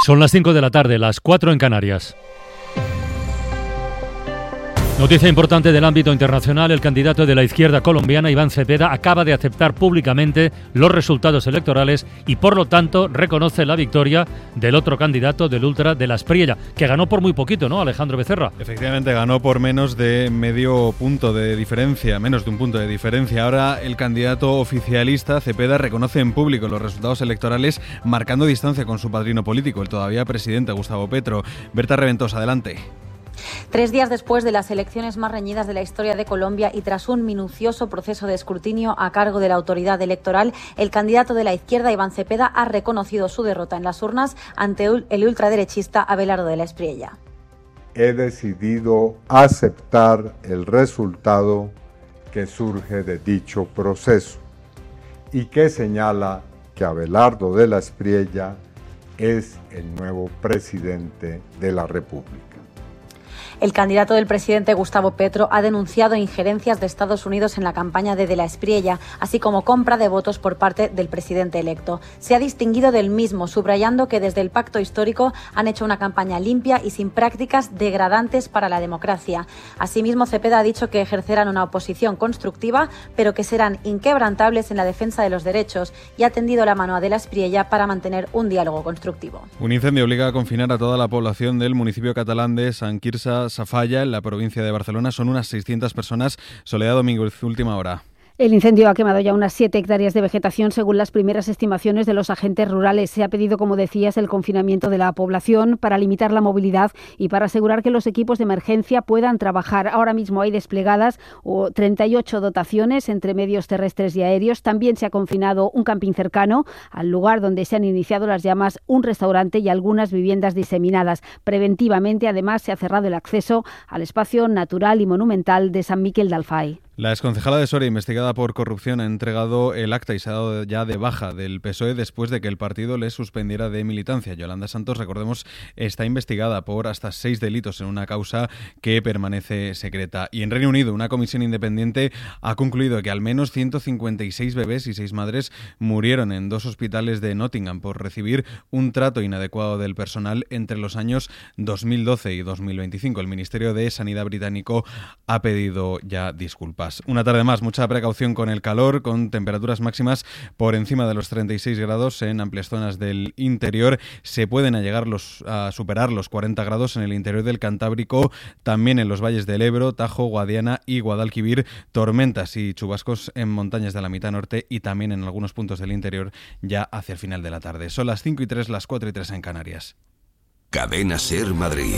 Son las 5 de la tarde, las 4 en Canarias. Noticia importante del ámbito internacional: el candidato de la izquierda colombiana, Iván Cepeda, acaba de aceptar públicamente los resultados electorales y, por lo tanto, reconoce la victoria del otro candidato, del ultra de la Espriella, que ganó por muy poquito, ¿no, Alejandro Becerra? Efectivamente, ganó por menos de medio punto de diferencia, menos de un punto de diferencia. Ahora el candidato oficialista, Cepeda, reconoce en público los resultados electorales, marcando distancia con su padrino político, el todavía presidente Gustavo Petro. Berta Reventos, adelante. 3 días después de las elecciones más reñidas de la historia de Colombia y tras un minucioso proceso de escrutinio a cargo de la autoridad electoral, el candidato de la izquierda, Iván Cepeda, ha reconocido su derrota en las urnas ante el ultraderechista Abelardo de la Espriella. He decidido aceptar el resultado que surge de dicho proceso y que señala que Abelardo de la Espriella es el nuevo presidente de la República. El candidato del presidente Gustavo Petro ha denunciado injerencias de Estados Unidos en la campaña de la Espriella, así como compra de votos por parte del presidente electo. Se ha distinguido del mismo, subrayando que desde el pacto histórico han hecho una campaña limpia y sin prácticas degradantes para la democracia. Asimismo, Cepeda ha dicho que ejercerán una oposición constructiva, pero que serán inquebrantables en la defensa de los derechos, y ha tendido la mano a de la Espriella para mantener un diálogo constructivo. Un incendio obliga a confinar a toda la población del municipio catalán de Sant Quirze Safaja, en la provincia de Barcelona. Son unas 600 personas. Soledad Domínguez, última hora. El incendio ha quemado ya unas 7 hectáreas de vegetación, según las primeras estimaciones de los agentes rurales. Se ha pedido, como decías, el confinamiento de la población para limitar la movilidad y para asegurar que los equipos de emergencia puedan trabajar. Ahora mismo hay desplegadas 38 dotaciones entre medios terrestres y aéreos. También se ha confinado un camping cercano al lugar donde se han iniciado las llamas, un restaurante y algunas viviendas diseminadas. Preventivamente, además, se ha cerrado el acceso al espacio natural y monumental de Sant Miquel d'Alfai. La exconcejala de Soria, investigada por corrupción, ha entregado el acta y se ha dado ya de baja del PSOE después de que el partido le suspendiera de militancia. Yolanda Santos, recordemos, está investigada por hasta 6 delitos en una causa que permanece secreta. Y en Reino Unido, una comisión independiente ha concluido que al menos 156 bebés y 6 madres murieron en 2 hospitales de Nottingham por recibir un trato inadecuado del personal entre los años 2012 y 2025. El Ministerio de Sanidad británico ha pedido ya disculpas. Una tarde más, mucha precaución con el calor, con temperaturas máximas por encima de los 36 grados en amplias zonas del interior. Se pueden a superar los 40 grados en el interior del Cantábrico, también en los valles del Ebro, Tajo, Guadiana y Guadalquivir. Tormentas y chubascos en montañas de la mitad norte y también en algunos puntos del interior ya hacia el final de la tarde. Son las 5:03, las 4:03 en Canarias. Cadena SER Madrid.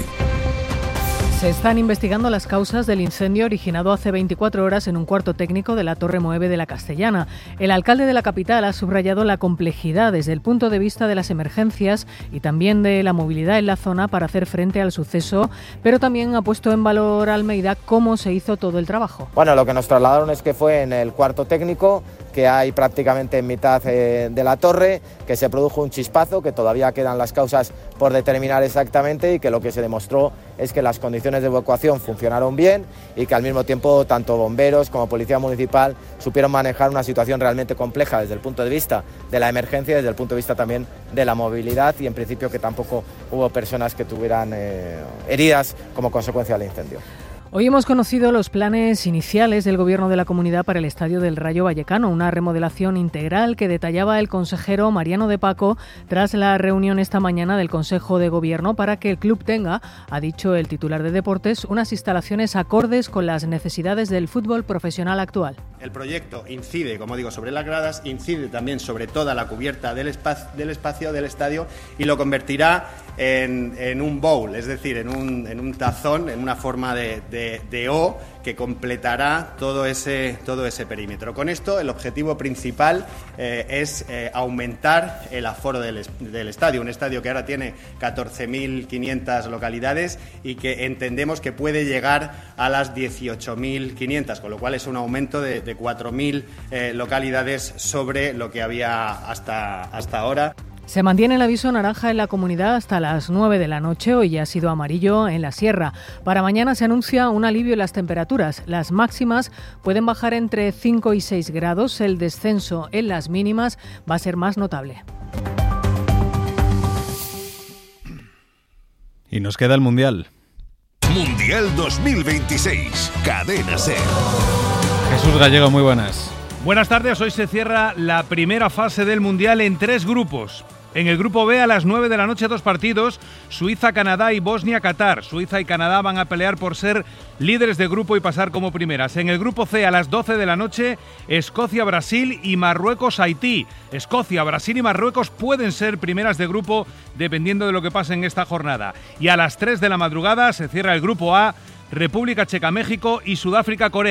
Se están investigando las causas del incendio originado hace 24 horas en un cuarto técnico de la Torre Moeve de la Castellana. El alcalde de la capital ha subrayado la complejidad desde el punto de vista de las emergencias y también de la movilidad en la zona para hacer frente al suceso, pero también ha puesto en valor a Almeida cómo se hizo todo el trabajo. Bueno, lo que nos trasladaron es que fue en el cuarto técnico, que hay prácticamente en mitad de la torre, que se produjo un chispazo, que todavía quedan las causas por determinar exactamente y que lo que se demostró es que las condiciones de evacuación funcionaron bien y que al mismo tiempo tanto bomberos como policía municipal supieron manejar una situación realmente compleja desde el punto de vista de la emergencia y desde el punto de vista también de la movilidad, y en principio que tampoco hubo personas que tuvieran heridas como consecuencia del incendio. Hoy hemos conocido los planes iniciales del Gobierno de la Comunidad para el Estadio del Rayo Vallecano, una remodelación integral que detallaba el consejero Mariano de Paco tras la reunión esta mañana del Consejo de Gobierno para que el club tenga, ha dicho el titular de Deportes, unas instalaciones acordes con las necesidades del fútbol profesional actual. El proyecto incide, como digo, sobre las gradas, incide también sobre toda la cubierta del espacio del estadio y lo convertirá en un bowl, es decir, en un tazón, en una forma de O que completará todo ese perímetro. Con esto, el objetivo principal es aumentar el aforo del estadio, un estadio que ahora tiene 14.500 localidades y que entendemos que puede llegar a las 18.500, con lo cual es un aumento de 4.000 localidades sobre lo que había hasta ahora. Se mantiene el aviso naranja en la comunidad hasta las 9 de la noche, hoy ya ha sido amarillo en la sierra. Para mañana se anuncia un alivio en las temperaturas. Las máximas pueden bajar entre 5 y 6 grados, el descenso en las mínimas va a ser más notable. Y nos queda el Mundial. Mundial 2026, Cadena SER. Jesús Gallego, muy buenas. Buenas tardes, hoy se cierra la primera fase del Mundial en 3 grupos. En el grupo B, a las 9 de la noche, 2 partidos, Suiza, Canadá y Bosnia-Qatar. Suiza y Canadá van a pelear por ser líderes de grupo y pasar como primeras. En el grupo C, a las 12 de la noche, Escocia, Brasil y Marruecos, Haití. Escocia, Brasil y Marruecos pueden ser primeras de grupo dependiendo de lo que pase en esta jornada. Y a las 3 de la madrugada se cierra el grupo A, República Checa, México y Sudáfrica, Corea.